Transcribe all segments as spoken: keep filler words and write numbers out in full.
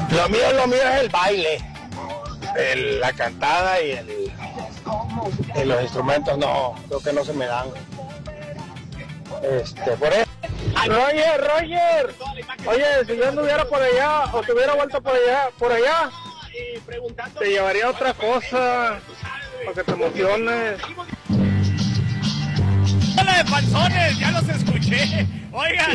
Lo mío, lo mío es el baile, el, la cantada y, el, y los instrumentos no, creo que no se me dan. Este, por eso. Roger, Roger, oye, si yo anduviera por allá o te hubiera vuelto por allá, por allá, te llevaría otra cosa para que te emociones. Hola de panzones, ya los escuché. Oigan,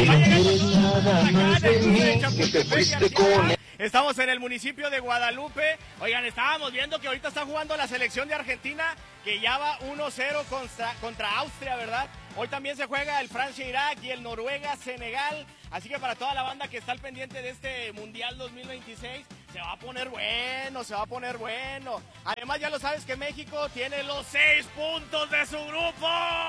estamos en el municipio de Guadalupe. Oigan, estábamos viendo que ahorita está jugando la selección de Argentina, que ya va uno cero contra, contra Austria, ¿verdad? Hoy también se juega el Francia-Irak y el Noruega-Senegal. Así que para toda la banda que está al pendiente de este Mundial dos mil veintiséis, se va a poner bueno, se va a poner bueno. Además, ya lo sabes que México tiene los seis puntos de su grupo.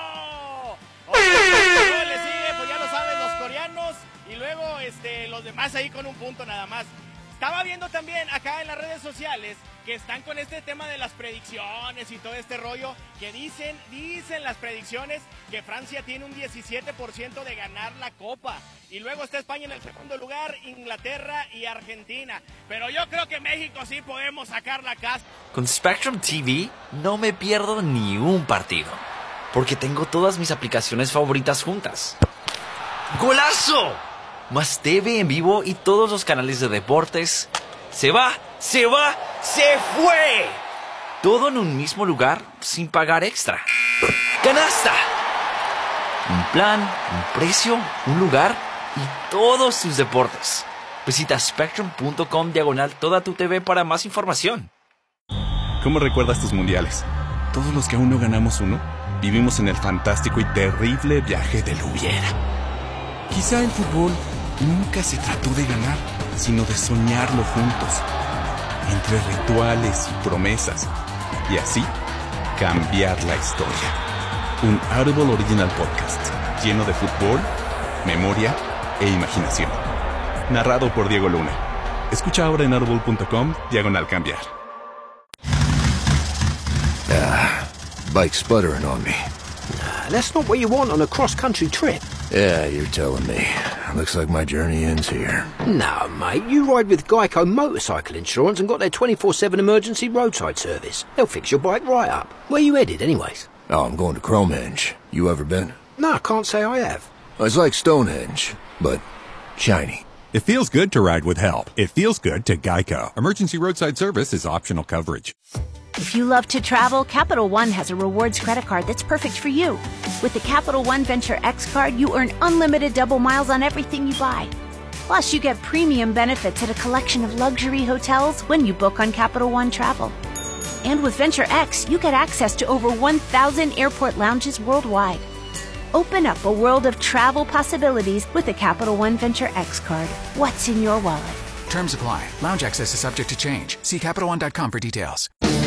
Oye, le sigue, pues ya lo saben, los coreanos y luego este, los demás ahí con un punto nada más. Estaba viendo también acá en las redes sociales que están con este tema de las predicciones y todo este rollo, que dicen, dicen las predicciones que Francia tiene un diecisiete por ciento de ganar la Copa. Y luego está España en el segundo lugar, Inglaterra y Argentina. Pero yo creo que México sí podemos sacar la casa. Con Spectrum T V no me pierdo ni un partido, porque tengo todas mis aplicaciones favoritas juntas. ¡Golazo! Más T V en vivo y todos los canales de deportes. ¡Se va! ¡Se va! ¡Se fue! Todo en un mismo lugar sin pagar extra. ¡Canasta! Un plan, un precio, un lugar y todos tus deportes. Visita spectrum.com diagonal toda tu T V para más información. ¿Cómo recuerdas tus mundiales? Todos los que aún no ganamos uno, vivimos en el fantástico y terrible viaje del hubiera. Quizá el fútbol nunca se trató de ganar, sino de soñarlo juntos, entre rituales y promesas, y así cambiar la historia. Un Audible Original Podcast lleno de fútbol, memoria e imaginación. Narrado por Diego Luna. Escucha ahora en audible.com diagonal cambiar. Ah, bike sputtering on me. Nah, that's not what you want on a cross-country trip. Yeah, you're telling me. Looks like my journey ends here. No, mate, you ride with Geico Motorcycle Insurance and got their twenty-four seven emergency roadside service. They'll fix your bike right up. Where you headed, anyways? Oh, I'm going to Cromenge. You ever been? No, I can't say I have. It's like Stonehenge, but shiny. It feels good to ride with help. It feels good to Geico. Emergency roadside service is optional coverage. If you love to travel, Capital One has a rewards credit card that's perfect for you. With the Capital One Venture X card, you earn unlimited double miles on everything you buy. Plus, you get premium benefits at a collection of luxury hotels when you book on Capital One Travel. And with Venture X, you get access to over one thousand airport lounges worldwide. Open up a world of travel possibilities with the Capital One Venture X card. What's in your wallet? Terms apply. Lounge access is subject to change. See Capital One dot com for details.